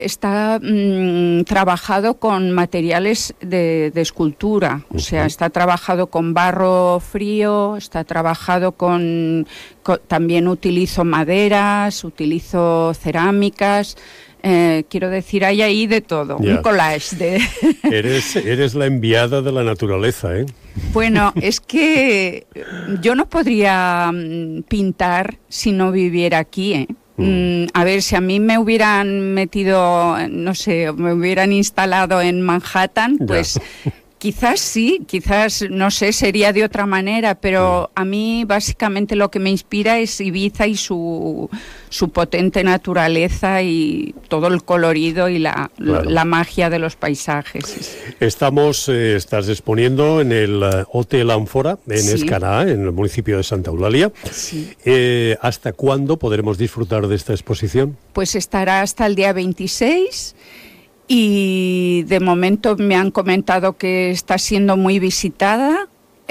está trabajado con materiales de escultura, o sea, está trabajado con barro frío, está trabajado también utilizo maderas, utilizo cerámicas. Quiero decir, hay ahí de todo, un collage de... Eres la enviada de la naturaleza, ¿eh? Bueno, es que yo no podría pintar si no viviera aquí, ¿eh? A ver, si a mí me hubieran metido, no sé, me hubieran instalado en Manhattan, pues... Quizás sí, quizás, no sé, sería de otra manera, pero a mí básicamente lo que me inspira es Ibiza y su potente naturaleza y todo el colorido y la magia de los paisajes. Estás exponiendo en el Hotel Ánfora, en Escaná, en el municipio de Santa Eulalia. Sí. ¿Hasta cuándo podremos disfrutar de esta exposición? Pues estará hasta el día 26. Y de momento me han comentado que está siendo muy visitada,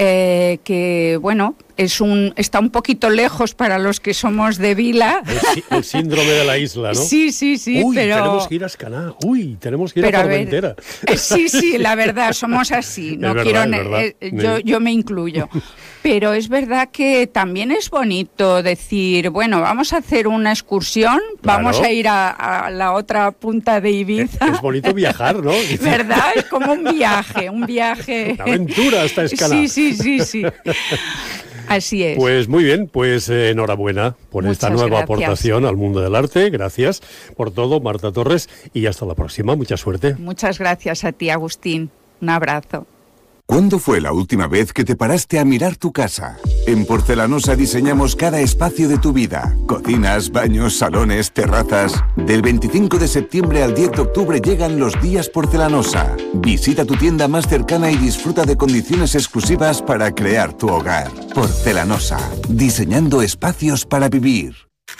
que bueno, está un poquito lejos para los que somos de Vila. El síndrome de la isla, ¿no? Sí, Uy, pero... tenemos que ir a Escaná, tenemos que ir a Formentera. Sí, la verdad, somos así. No quiero, yo me incluyo. Pero es verdad que también es bonito decir, bueno, vamos a hacer una excursión, vamos a ir a la otra punta de Ibiza. Es bonito viajar, ¿no? ¿Verdad? Es como un viaje. Una aventura hasta Escaná. Sí. Así es. Pues muy bien, pues enhorabuena por esta nueva aportación al mundo del arte. Gracias por todo, Marta Torres, y hasta la próxima. Mucha suerte. Muchas gracias a ti, Agustín. Un abrazo. ¿Cuándo fue la última vez que te paraste a mirar tu casa? En Porcelanosa diseñamos cada espacio de tu vida. Cocinas, baños, salones, terrazas. Del 25 de septiembre al 10 de octubre llegan los días Porcelanosa. Visita tu tienda más cercana y disfruta de condiciones exclusivas para crear tu hogar. Porcelanosa, diseñando espacios para vivir.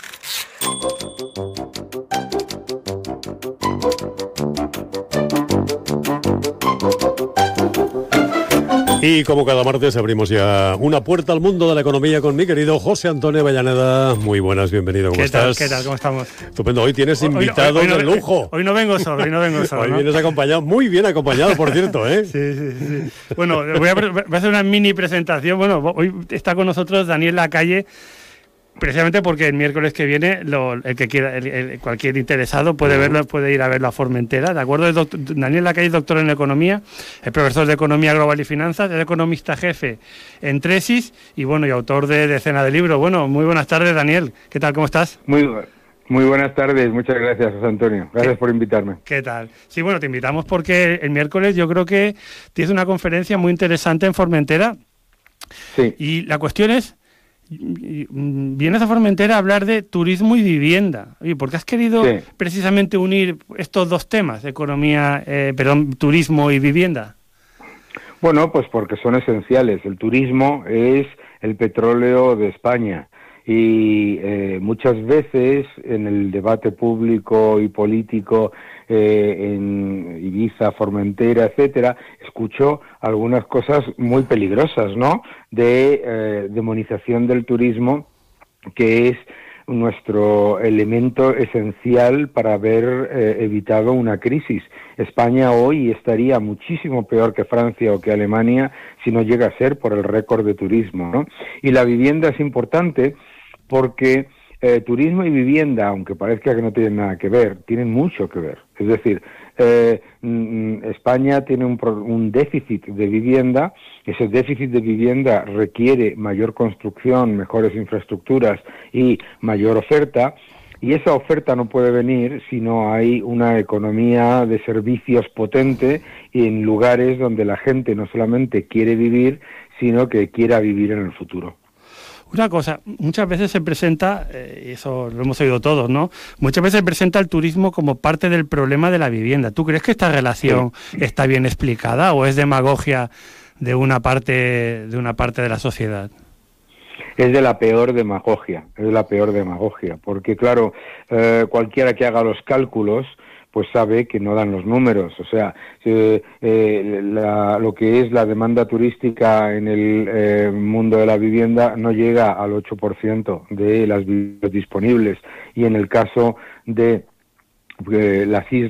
Y como cada martes abrimos ya una puerta al mundo de la economía con mi querido José Antonio Avellaneda. Muy buenas, bienvenido, ¿cómo estás? ¿Qué tal? ¿Cómo estamos? Estupendo, hoy tienes invitado de lujo. Hoy no vengo solo, Hoy ¿no? vienes acompañado, muy bien acompañado, por cierto, ¿eh? Sí. Bueno, voy a hacer una mini presentación. Bueno, hoy está con nosotros Daniel Lacalle, precisamente porque el miércoles que viene el que quiera, cualquier interesado puede verlo, puede ir a verlo a Formentera, ¿de acuerdo? Daniel Lacalle es doctor en economía, es profesor de economía global y finanzas, es economista jefe en Tresis y bueno, y autor de decenas de libros. Bueno, muy buenas tardes, Daniel. ¿Qué tal? ¿Cómo estás? Muy buenas tardes, muchas gracias, José Antonio. Gracias por invitarme. ¿Qué tal? Sí, bueno, te invitamos porque el miércoles yo creo que tienes una conferencia muy interesante en Formentera. Sí. Y la cuestión es, vienes a Formentera a hablar de turismo y vivienda. Oye, ¿por qué has querido precisamente unir estos dos temas, turismo y vivienda? Bueno, pues porque son esenciales. El turismo es el petróleo de España y muchas veces en el debate público y político en Ibiza, Formentera, etcétera, escucho algunas cosas muy peligrosas, ¿no? De demonización del turismo, que es nuestro elemento esencial para haber evitado una crisis. España hoy estaría muchísimo peor que Francia o que Alemania si no llega a ser por el récord de turismo, ¿no? Y la vivienda es importante porque turismo y vivienda, aunque parezca que no tienen nada que ver, tienen mucho que ver. Es decir, España tiene un déficit de vivienda. Ese déficit de vivienda requiere mayor construcción, mejores infraestructuras y mayor oferta. Y esa oferta no puede venir si no hay una economía de servicios potente y en lugares donde la gente no solamente quiere vivir, sino que quiera vivir en el futuro. Una cosa, muchas veces se presenta, y eso lo hemos oído todos, ¿no? Muchas veces se presenta el turismo como parte del problema de la vivienda. ¿Tú crees que esta relación está bien explicada o es demagogia de una parte de la sociedad? Es de la peor demagogia, porque claro, cualquiera que haga los cálculos pues sabe que no dan los números. O sea, lo que es la demanda turística en el mundo de la vivienda no llega al 8% de las viviendas disponibles. Y en el caso de las islas